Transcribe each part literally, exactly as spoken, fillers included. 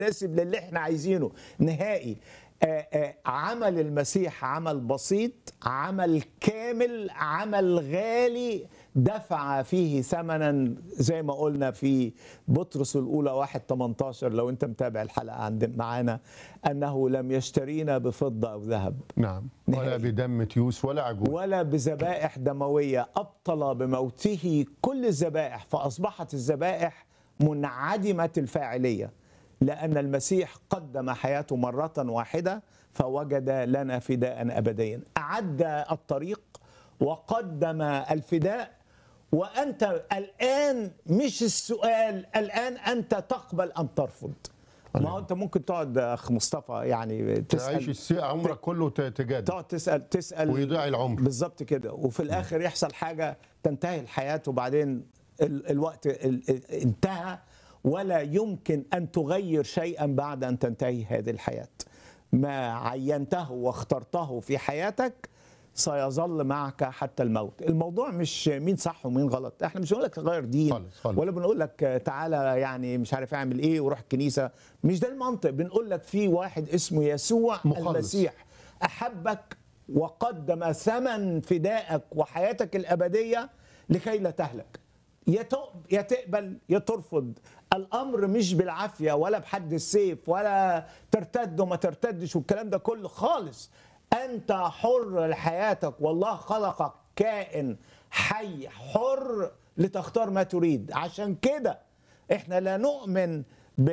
مناسب للي احنا عايزينه نهائي. آآ آآ عمل المسيح عمل بسيط، عمل كامل، عمل غالي، دفع فيه ثمنا زي ما قلنا في بطرس الأولى واحد تمنتاشر لو أنت متابع الحلقة عند معانا، أنه لم يشترينا بفضة أو ذهب. نعم، ولا نهائي. بدم تيوس ولا عجول ولا بذبائح دموية، أبطل بموته كل الذبائح، فأصبحت الذبائح منعدمة الفاعلية، لأن المسيح قدم حياته مرة واحدة فوجد لنا فداء أبديا. أعد الطريق وقدم الفداء، وأنت الآن مش السؤال، الآن أنت تقبل أم ترفض. ما هو أنت ممكن تقعد أخ مصطفى يعني تعيش تسأل السي عمرك كله تجادل، تقعد تسأل تسأل ويضيع العمر. بالظبط كده، وفي الآخر يحصل حاجة تنتهي الحياة، وبعدين ال- الوقت ال- ال- انتهى، ولا يمكن أن تغير شيئا بعد أن تنتهي هذه الحياة. ما عينته واخترته في حياتك سيظل معك حتى الموت. الموضوع مش مين صح ومين غلط، احنا مش بنقول لك تغير دين خالص خالص. ولا بنقول لك تعالى يعني مش عارف اعمل ايه وروح الكنيسة، مش ده المنطق. بنقول لك في واحد اسمه يسوع مخلص. المسيح أحبك وقدم ثمن فدائك وحياتك الأبدية لكي لا تهلك. يا تق- يا تقبل يا ترفض. الأمر مش بالعافية ولا بحد السيف ولا ترتد وما ترتدش والكلام ده كله خالص. أنت حر لحياتك، والله خلقك كائن حي حر لتختار ما تريد. عشان كده احنا لا نؤمن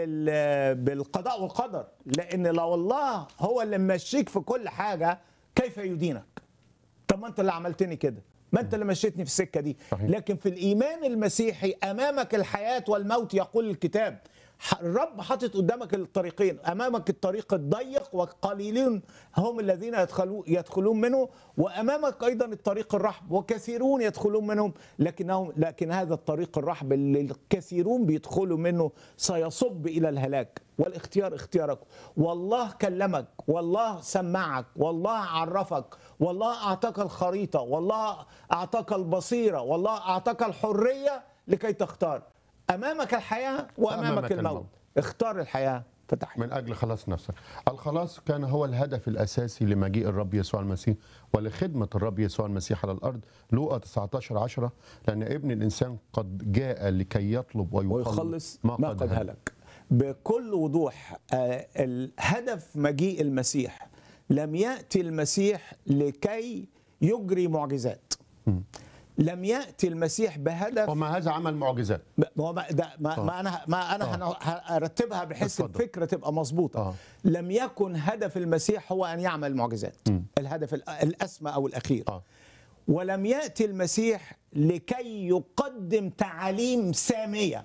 بال بالقضاء والقدر، لأن لو الله هو اللي ممشيك في كل حاجة كيف يدينك؟ طب ما انت اللي عملتني كده، ما انت اللي مشيتني في السكه دي. صحيح. لكن في الايمان المسيحي امامك الحياه والموت، يقول الكتاب. ح- الرب حاطط قدامك الطريقين، امامك الطريق الضيق وقليلون هم الذين يدخلون يدخلون منه، وامامك ايضا الطريق الرحب وكثيرون يدخلون منهم، لكنهم لكن هذا الطريق الرحب اللي الكثيرون بيدخلوا منه سيصب الى الهلاك. والاختيار اختيارك، والله كلمك، والله سمعك، والله عرفك، والله اعطاك الخريطه، والله اعطاك البصيره، والله اعطاك الحريه لكي تختار. امامك الحياه وامامك وأمامك الموت. الموت. اختار الحياه فتح. من أجل خلاص نفسك. الخلاص كان هو الهدف الأساسي لمجيء الرب يسوع المسيح ولخدمة الرب يسوع المسيح على الأرض. لوقا تسعتاشر عشرة، لأن ابن الإنسان قد جاء لكي يطلب ويخلص ويخلص ما قد هلك. بكل وضوح آه، الهدف مجيء المسيح، لم يأتي المسيح لكي يجري معجزات. لم يأتي المسيح بهدف. وما هذا عمل معجزات. ما هو ما, ده ما, ما انا ما انا آه. هن- هرتبها بحيث اتفضل. الفكره تبقى مظبوطه. آه. لم يكن هدف المسيح هو ان يعمل معجزات، الهدف الأ- الاسمى او الاخير. آه. ولم يأتي المسيح لكي يقدم تعاليم ساميه.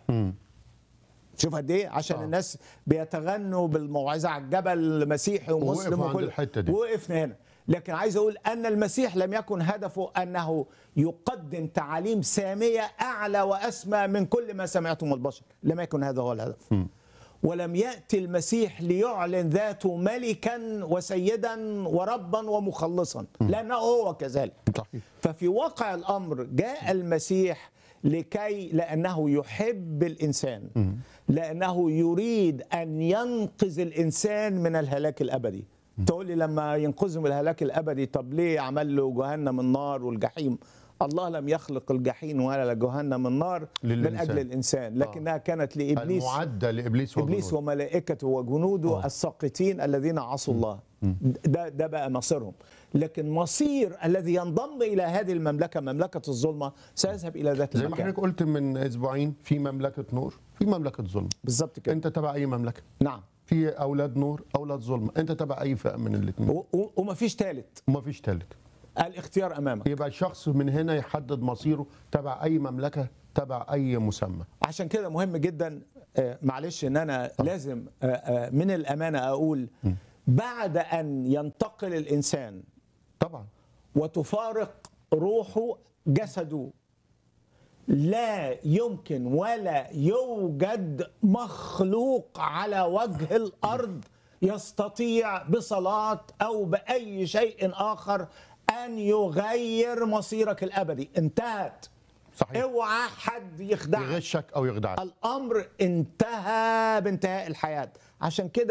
شوف قد ايه عشان آه. الناس بيتغنوا بالموعظه على الجبل مسيحي ومسلم ووقفوا عند وكل الحتة دي. وقفنا هنا. لكن عايز اقول ان المسيح لم يكن هدفه انه يقدم تعاليم ساميه اعلى واسمى من كل ما سمعته من البشر، لم يكن هذا هو الهدف. ولم يأتي المسيح ليعلن ذاته ملكا وسيدا وربا ومخلصا، لأنه هو كذلك. صحيح. ففي واقع الأمر جاء المسيح لكي لأنه يحب الإنسان، لأنه يريد أن ينقذ الإنسان من الهلاك الأبدي. تقول لي لما ينقذه من الهلاك الأبدي، طب ليه عمل له جهنم النار والجحيم؟ الله لم يخلق الجحيم ولا جهنم النار من للإنسان. أجل الإنسان، لكنها كانت لإبليس، المعدة لإبليس إبليس وجنوده. وملائكته وجنوده آه. الساقطين الذين عصوا الله. ده ده بقى مصيرهم. لكن مصير الذي ينضم إلى هذه المملكة، مملكة الظلمة، سيذهب إلى ذات زي ما المكان. حضرتك قلت من أسبوعين، في مملكة نور، في مملكة ظلم. بالظبط كده. أنت تبع أي مملكة؟ نعم. في أولاد نور، أولاد ظلم، أنت تبع أي فئة من الاثنين؟ و- و- ومفيش ثالث، ومفيش ثالث. الاختيار أمامك. يبقى الشخص من هنا يحدد مصيره تبع أي مملكة، تبع أي مسمى. عشان كده مهم جدا، آه، معلش ان انا لازم آه، آه، من الامانه اقول، بعد ان ينتقل الانسان طبعا. وتفارق روحه جسده، لا يمكن ولا يوجد مخلوق على وجه الارض يستطيع بصلاه او باي شيء اخر ان يغير مصيرك الابدي. انتهت. صحيح. اوعى حد يخدعك. يغشك او يخدعك. الامر انتهى بانتهاء الحياه. عشان كده